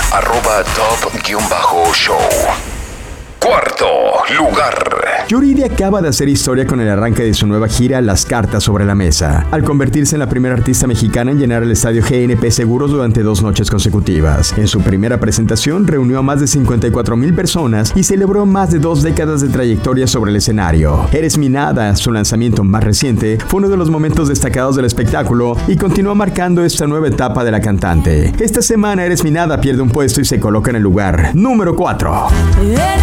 @top_show. Cuarto lugar. Yuridia acaba de hacer historia con el arranque de su nueva gira Las Cartas sobre la Mesa, al convertirse en la primera artista mexicana en llenar el estadio GNP Seguros durante 2 noches consecutivas. En su primera presentación reunió a más de 54,000 personas y celebró más de 2 décadas de trayectoria sobre el escenario. Eres mi nada, su lanzamiento más reciente, fue uno de los momentos destacados del espectáculo y continúa marcando esta nueva etapa de la cantante. Esta semana Eres mi nada pierde un puesto y se coloca en el lugar número 4.